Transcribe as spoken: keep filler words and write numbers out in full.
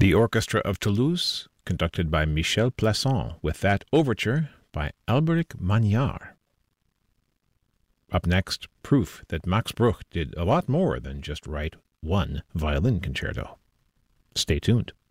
The Orchestra of Toulouse, conducted by Michel Plasson, with that overture by Alberic Magnard. Up next, proof that Max Bruch did a lot more than just write one violin concerto. Stay tuned.